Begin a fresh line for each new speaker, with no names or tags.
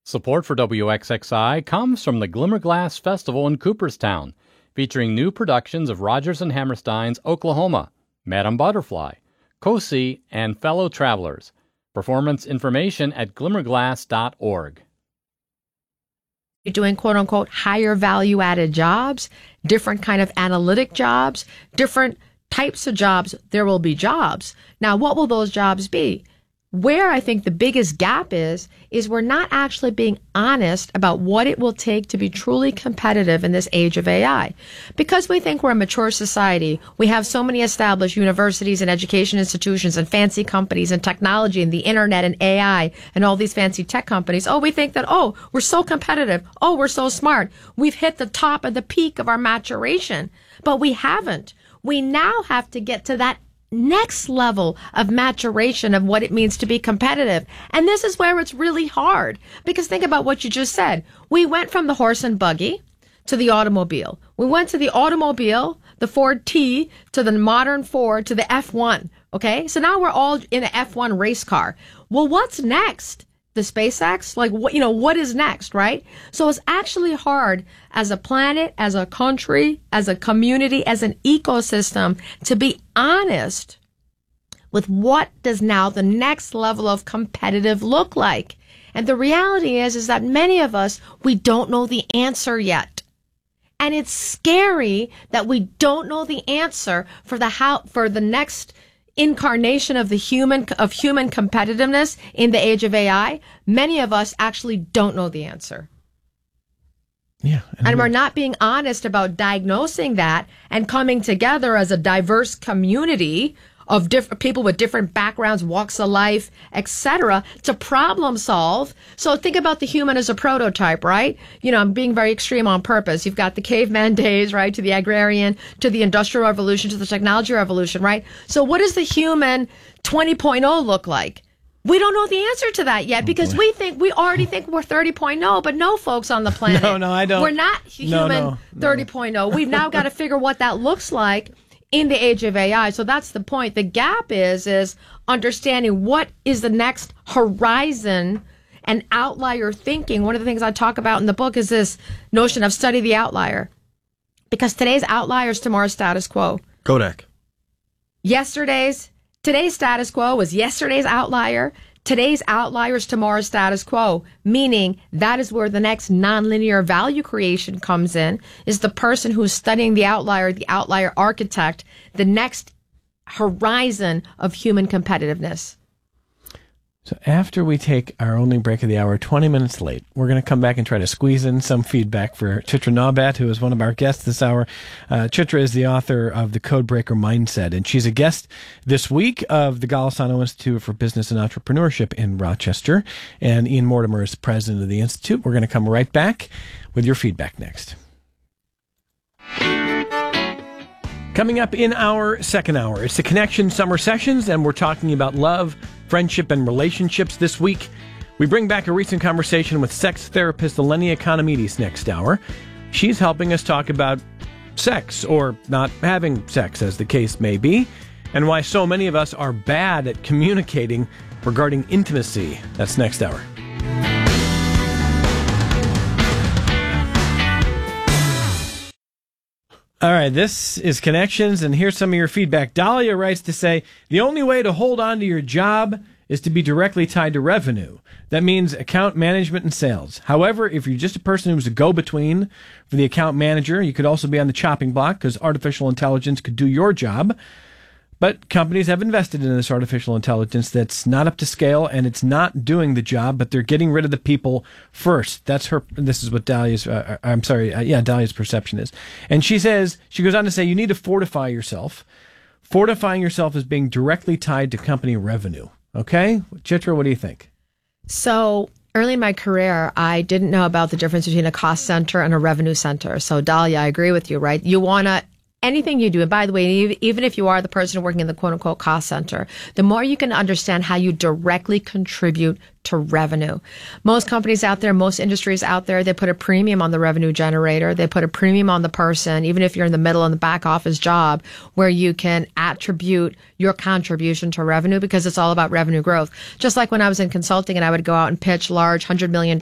Support for WXXI comes from the Glimmerglass Festival in Cooperstown, featuring new productions of Rodgers and Hammerstein's Oklahoma, Madame Butterfly, Cosi, and Fellow Travelers. Performance information at glimmerglass.org.
You're doing quote-unquote higher value-added jobs, different kind of analytic jobs, different types of jobs. There will be jobs. Now, what will those jobs be? Where I think the biggest gap is we're not actually being honest about what it will take to be truly competitive in this age of AI. Because we think we're a mature society, we have so many established universities and education institutions and fancy companies and technology and the internet and AI and all these fancy tech companies. Oh, we think that, we're so competitive. Oh, we're so smart. We've hit the top of the peak of our maturation. But we haven't. We now have to get to that next level of maturation of what it means to be competitive. And this is where it's really hard. Because think about what you just said. We went from the horse and buggy to the automobile. We went to the automobile, the Ford T, to the modern Ford, to the F1. Okay? So now we're all in an F1 race car. Well, what's next? The SpaceX? Like, what is next, right? So it's actually hard as a planet, as a country, as a community, as an ecosystem to be honest with what does now the next level of competitive look like. And the reality is that many of us, we don't know the answer yet. And it's scary that we don't know the answer for the next incarnation of human competitiveness in the age of AI. Many of us actually don't know the answer.
Yeah.
And we're not being honest about diagnosing that and coming together as a diverse community of different people with different backgrounds, walks of life, etc., to problem solve. So think about the human as a prototype, right? I'm being very extreme on purpose. You've got the caveman days, right, to the agrarian, to the industrial revolution, to the technology revolution, right? So what does the human 20.0 look like? We don't know the answer to that yet because we already think we're 30.0, but no, folks on the planet.
No, I don't.
We're not human 30.0. We've now got to figure what that looks like in the age of AI. So that's the point. The gap is understanding what is the next horizon and outlier thinking. One of the things I talk about in the book is this notion of study the outlier. Because today's outlier is tomorrow's status quo.
Kodak.
Today's status quo was yesterday's outlier. Today's outlier is tomorrow's status quo, meaning that is where the next nonlinear value creation comes in, is the person who's studying the outlier architect, the next horizon of human competitiveness.
So after we take our only break of the hour, 20 minutes late, we're going to come back and try to squeeze in some feedback for Chitra Nawbat, who is one of our guests this hour. Chitra is the author of The Codebreaker Mindset, and she's a guest this week of the Golisano Institute for Business and Entrepreneurship in Rochester. And Ian Mortimer is the president of the Institute. We're going to come right back with your feedback next. Coming up in our second hour, it's the Connection Summer Sessions, and we're talking about love, friendship, and relationships this week. We bring back a recent conversation with sex therapist Elenia Economides next hour. She's helping us talk about sex, or not having sex, as the case may be, and why so many of us are bad at communicating regarding intimacy. That's next hour. All right, this is Connections, and here's some of your feedback. Dahlia writes to say, the only way to hold on to your job is to be directly tied to revenue. That means account management and sales. However, if you're just a person who's a go-between for the account manager, you could also be on the chopping block because artificial intelligence could do your job. But companies have invested in this artificial intelligence that's not up to scale, and it's not doing the job, but they're getting rid of the people first. This is what Dahlia's perception is. And she goes on to say, you need to fortify yourself. Fortifying yourself is being directly tied to company revenue. Okay? Chitra, what do you think?
So early in my career, I didn't know about the difference between a cost center and a revenue center. So Dahlia, I agree with you, right? You want to anything you do, and by the way, even if you are the person working in the quote-unquote cost center, the more you can understand how you directly contribute to revenue. Most companies out there, most industries out there, they put a premium on the revenue generator. They put a premium on the person, even if you're in the middle and the back office job, where you can attribute your contribution to revenue because it's all about revenue growth. Just like when I was in consulting and I would go out and pitch large $100 million